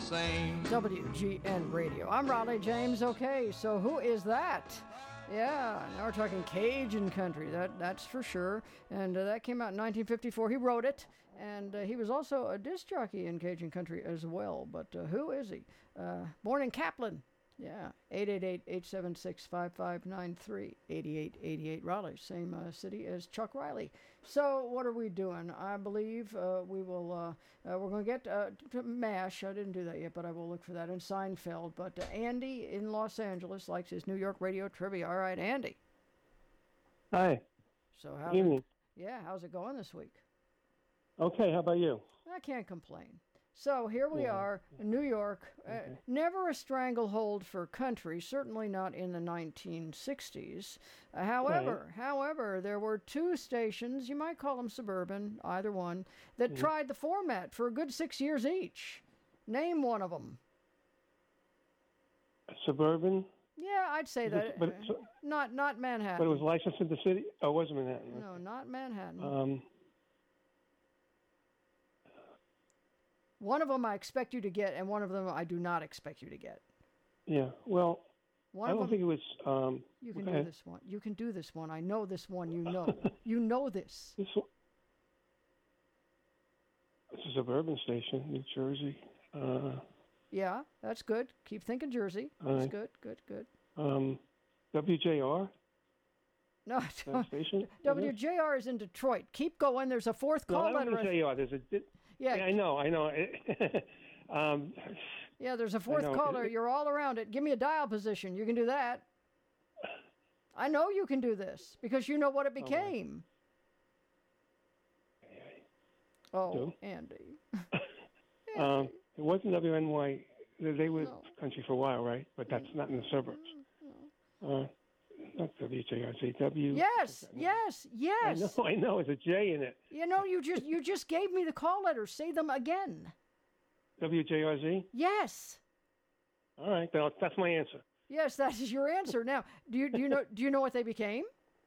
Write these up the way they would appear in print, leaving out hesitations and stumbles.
same. WGN Radio. I'm Raleigh James. Okay, so who is that? Yeah, now we're talking Cajun country, that's for sure. And that came out in 1954. He wrote it, and he was also a disc jockey in Cajun country as well. But who is he? Born in Kaplan. Yeah, 888-876-5593, 8888 Raleigh, same city as Chuck Riley. So what are we doing? I believe we will, we're going to get to MASH. I didn't do that yet, but I will look for that in Seinfeld. But Andy in Los Angeles likes his New York radio trivia. All right, Andy. Hi. So how's it going this week? Okay, how about you? I can't complain. So here we are in New York. Okay. Never a stranglehold for country, certainly not in the 1960s. However, there were two stations, you might call them suburban, either one, that tried the format for a good 6 years each. Name one of them. Suburban? Yeah, I'd say that. Not Manhattan. But it was licensed in the city? Oh, it wasn't Manhattan. No, not Manhattan. One of them I expect you to get, and one of them I do not expect you to get. Yeah, well, I don't think it was... you can do this one. You can do this one. I know this one. You know. You know this. This is a suburban station, New Jersey. Yeah, that's good. Keep thinking Jersey. That's good. WJR? No, station? WJR is in Detroit. Keep going. There's a fourth call letter. WJR. There's a... Yeah, I know. Yeah, there's a fourth caller. You're all around it. Give me a dial position. You can do that. I know you can do this because you know what it became. Andy. It wasn't WNY. They were country for a while, right? But that's not in the suburbs. Not WJRZ. Yes. I know. There's a J in it. You know, you just gave me the call letters. Say them again. WJRZ? Yes. All right, that's my answer. Yes, that is your answer. Now, do you know what they became?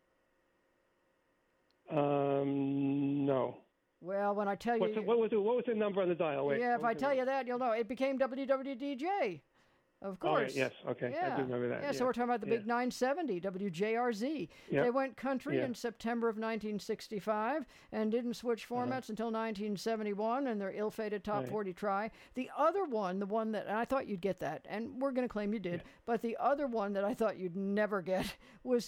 No. Well, when I tell you, what was the number on the dial? Wait, if I tell you that, you'll know. It became WWDJ. Of course. Oh, yes, okay. Yeah. I do remember that. Yeah, so we're talking about the big 970, WJRZ. Yep. They went country in September of 1965 and didn't switch formats until 1971 and their ill-fated Top 40 try. The other one, the one that, and I thought you'd get that, and we're going to claim you did, but the other one that I thought you'd never get was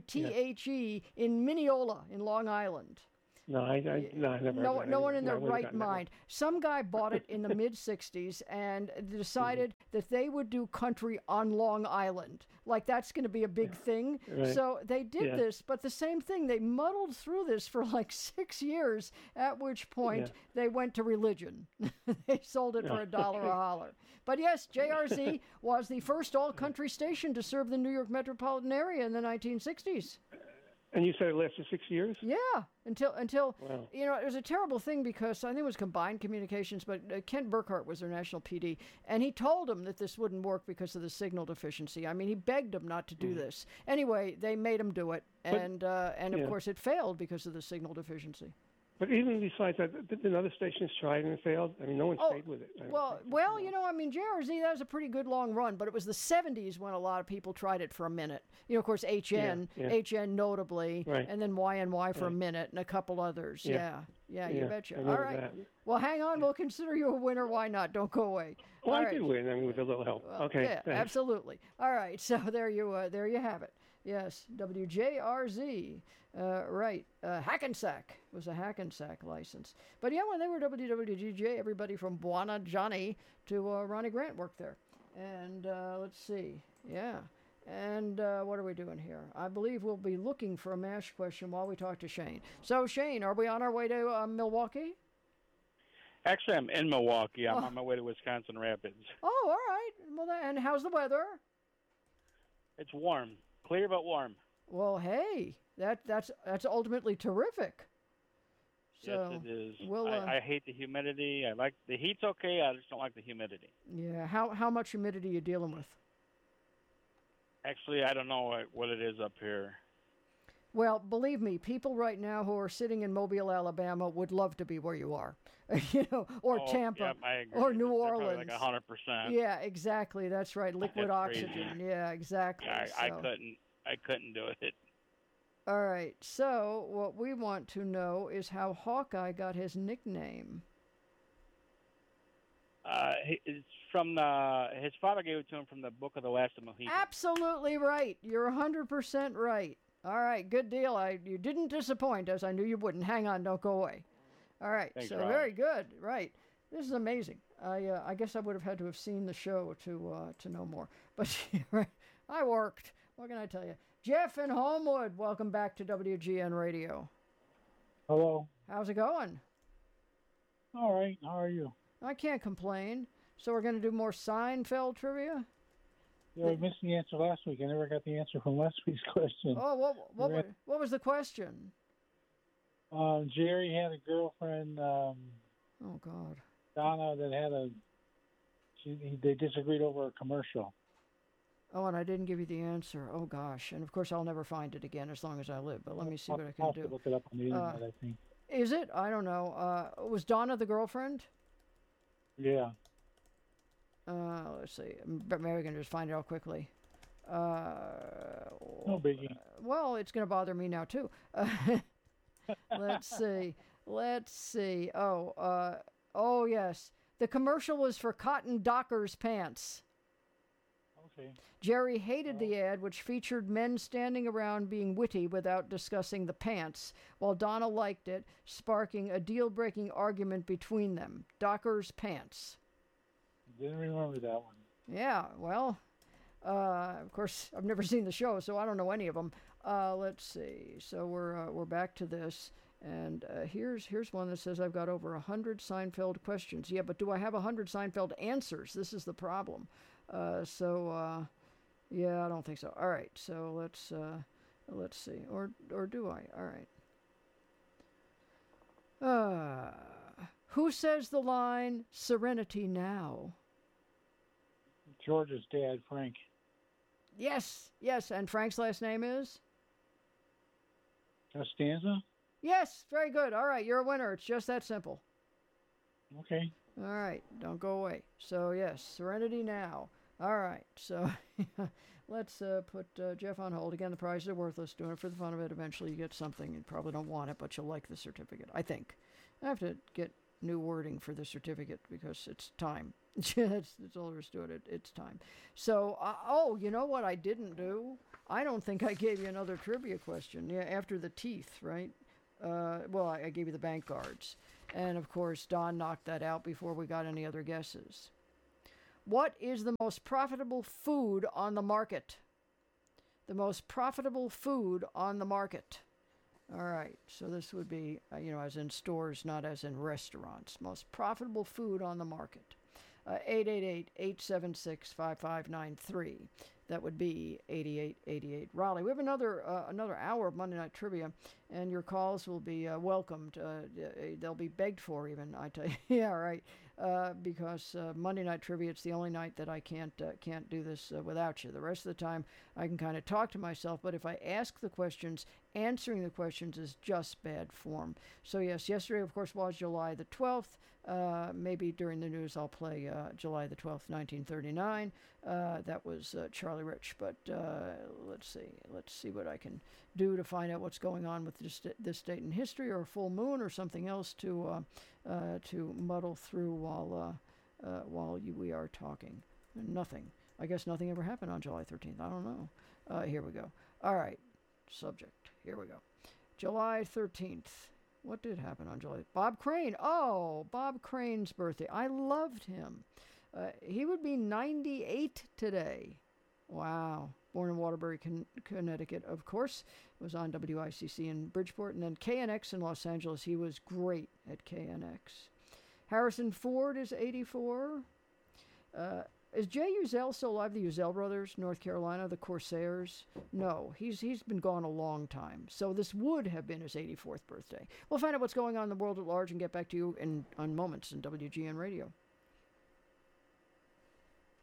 WTHE in Mineola in Long Island. No, I never. No one in their right mind. Some guy bought it in the mid-'60s and decided that they would do country on Long Island. Like, that's going to be a big thing. Right. So they did this, but the same thing. They muddled through this for like 6 years, at which point they went to religion. They sold it for $1 a holler. But yes, JRZ was the first all-country station to serve the New York metropolitan area in the 1960s. And you said it lasted 6 years? Yeah, until you know, it was a terrible thing because I think it was Combined Communications, but Kent Burkhart was their national PD, and he told them that this wouldn't work because of the signal deficiency. I mean, he begged them not to do this. Anyway, they made him do it, and of course it failed because of the signal deficiency. But even besides that, didn't other stations try it and it failed? I mean, no one stayed with it. Well, you know, I mean, JRZ, that was a pretty good long run, but it was the 70s when a lot of people tried it for a minute. You know, of course, HN notably, and then YNY for a minute, and a couple others. Yeah, you betcha. All right. That. Well, hang on. We'll consider you a winner. Why not? Don't go away. Well, I did win. I mean, with a little help. Okay. Yeah, thanks. Absolutely. All right. So there you have it. Yes, WJRZ, right. Hackensack was a Hackensack license. But yeah, when they were WWDJ, everybody from Buona Johnny to Ronnie Grant worked there. And let's see, And what are we doing here? I believe we'll be looking for a MASH question while we talk to Shane. So, Shane, are we on our way to Milwaukee? Actually, I'm in Milwaukee. I'm on my way to Wisconsin Rapids. Oh, all right. Well, and how's the weather? It's warm. Clear but warm. Well, hey, that's ultimately terrific. So, yes, it is. We'll, I hate the humidity. I like the heat's okay. I just don't like the humidity. Yeah. How much humidity are you dealing with? Actually, I don't know what it is up here. Well, believe me, people right now who are sitting in Mobile, Alabama would love to be where you are, or Tampa, Yep, I agree. or New They're Orleans. probably like 100%. Yeah, exactly. That's right. Liquid That's oxygen. crazy. Yeah, exactly. Yeah, So. I couldn't do it. All right. So what we want to know is how Hawkeye got his nickname. It's from his father gave it to him from the Book of the Last of Mohicans. Absolutely right. You're 100% right. All right, good deal. You didn't disappoint, as I knew you wouldn't. Hang on, don't go away. All right, Thanks, so Rob. very good. Right, this is amazing. I guess I would have had to have seen the show to know more. But I worked. What can I tell you? Jeff in Homewood, welcome back to WGN Radio. Hello. How's it going? All right. How are you? I can't complain. So we're going to do more Seinfeld trivia? Yeah, I missed the answer last week. I never got the answer from last week's question. Oh, what was the question? Jerry had a girlfriend, oh, God. Donna, that had they disagreed over a commercial. Oh, and I didn't give you the answer. Oh, gosh. And, of course, I'll never find it again as long as I live. But let me see what I can I'll do. have to look it up on the internet, I think. Is it? I don't know. Was Donna the girlfriend? Yeah. Let's see. But maybe we can just find it out quickly. No biggie. Well, it's going to bother me now, too. Let's see. Oh, yes. The commercial was for Cotton Dockers pants. Okay. Jerry hated the ad, which featured men standing around being witty without discussing the pants, while Donna liked it, sparking a deal-breaking argument between them. Dockers pants. Didn't remember that one. Yeah, well, of course, I've never seen the show, so I don't know any of them. Let's see. So we're back to this, and here's one that says I've got over 100 Seinfeld questions. Yeah, but do I have 100 Seinfeld answers? This is the problem. Yeah, I don't think so. All right, so let's see, or do I? All right. Who says the line "Serenity now"? George's dad, Frank. Yes, and Frank's last name is? Costanza? Yes, very good. All right, you're a winner. It's just that simple. Okay. All right, don't go away. So, yes, Serenity now. All right, so let's put Jeff on hold. Again, the prizes are worthless. Doing it for the fun of it. Eventually you get something. You probably don't want it, but you'll like the certificate, I think. I have to get new wording for the certificate because it's time. That's all there is to it. It's time. So, you know what I didn't do? I don't think I gave you another trivia question. Yeah, after the teeth, right? Well, I gave you the bank guards. And, of course, Don knocked that out before we got any other guesses. What is the most profitable food on the market? The most profitable food on the market. All right, so this would be, as in stores, not as in restaurants. Most profitable food on the market. 888-876-5593. That would be 8888 Raleigh. We have another hour of Monday Night Trivia, and your calls will be welcomed. They'll be begged for, even. I tell you, yeah, right. Because Monday Night Trivia, it's the only night that I can't do this without you. The rest of the time, I can kind of talk to myself. But if I ask the questions, answering the questions is just bad form. So yes, yesterday, of course, was July the 12th. Maybe during the news I'll play July the 12th, 1939. That was Charlie Rich. But let's see what I can do to find out what's going on with this date in history, or a full moon, or something else to muddle through while we are talking. Nothing. I guess nothing ever happened on July 13th. I don't know. Here we go. All right. Subject. Here we go. July 13th. What did happen on July? Bob Crane. Oh, Bob Crane's birthday. I loved him. He would be 98 today. Wow. Born in Waterbury, Connecticut, of course. Was on WICC in Bridgeport. And then KNX in Los Angeles. He was great at KNX. Harrison Ford is 84. Is Jay Uzel still alive? The Uzel brothers, North Carolina, the Corsairs? No, he's been gone a long time. So this would have been his 84th birthday. We'll find out what's going on in the world at large and get back to you on moments in WGN Radio.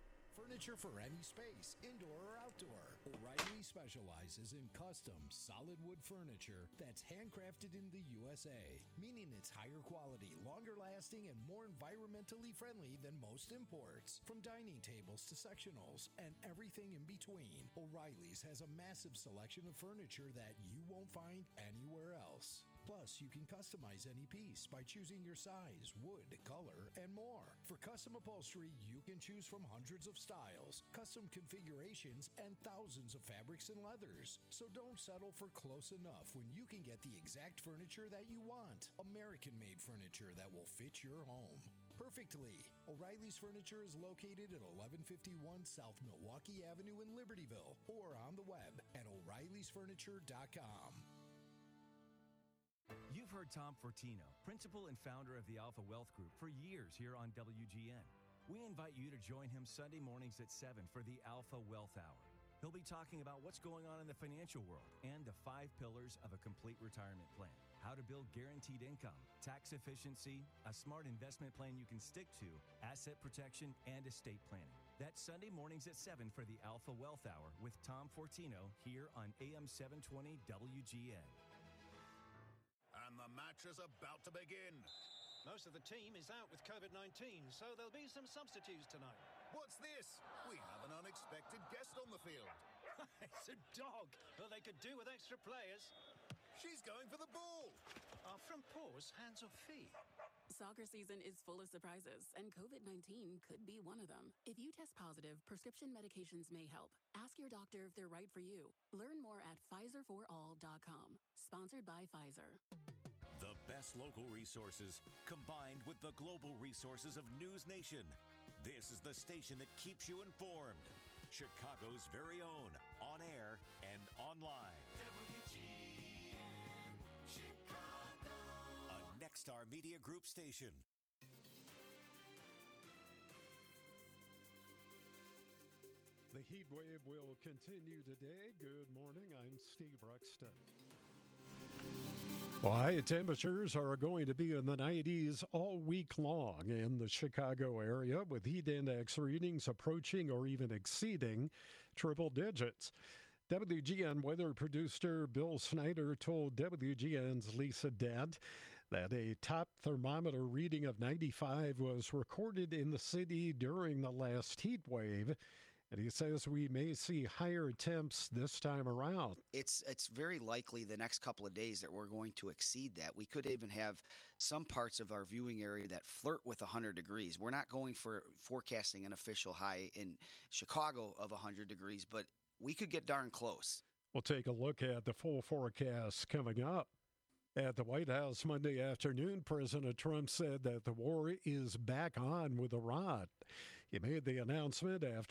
Furniture for any space, indoor or outdoor. O'Reilly specializes in custom solid wood furniture that's handcrafted in the USA, meaning it's higher quality, longer lasting, and more environmentally friendly than most imports. From dining tables to sectionals and everything in between, O'Reilly's has a massive selection of furniture that you won't find anywhere else. Plus, you can customize any piece by choosing your size, wood, color, and more. For custom upholstery, you can choose from hundreds of styles, custom configurations, and thousands of fabrics and leathers. So don't settle for close enough when you can get the exact furniture that you want. American-made furniture that will fit your home perfectly. O'Reilly's Furniture is located at 1151 South Milwaukee Avenue in Libertyville or on the web at o'reillysfurniture.com. You've heard Tom Fortino, principal and founder of the Alpha Wealth Group, for years here on WGN. We invite you to join him Sunday mornings at 7 for the Alpha Wealth Hour. He'll be talking about what's going on in the financial world and the 5 pillars of a complete retirement plan. How to build guaranteed income, tax efficiency, a smart investment plan you can stick to, asset protection, and estate planning. That's Sunday mornings at 7 for the Alpha Wealth Hour with Tom Fortino here on AM 720 WGN. And the match is about to begin. Most of the team is out with COVID-19, so there'll be some substitutes tonight. What's this? We have an unexpected guest on the field. It's a dog. Well, they could do with extra players. She's going for the ball. Are front paws hands or feet? Soccer season is full of surprises, and COVID-19 could be one of them. If you test positive, prescription medications may help. Ask your doctor if they're right for you. Learn more at PfizerForAll.com. Sponsored by Pfizer. The best local resources combined with the global resources of News Nation. This is the station that keeps you informed. Chicago's very own, on air and online. WGN Chicago. A Nexstar Media Group station. The heat wave will continue today. Good morning. I'm Steve Ruxton. Well, high temperatures are going to be in the 90s all week long in the Chicago area, with heat index readings approaching or even exceeding triple digits. WGN weather producer Bill Snyder told WGN's Lisa Dent that a top thermometer reading of 95 was recorded in the city during the last heat wave. And he says we may see higher temps this time around. It's very likely the next couple of days that we're going to exceed that. We could even have some parts of our viewing area that flirt with 100 degrees. We're not going for forecasting an official high in Chicago of 100 degrees, but we could get darn close. We'll take a look at the full forecast coming up. At the White House Monday afternoon, President Trump said that the war is back on with Iran. He made the announcement after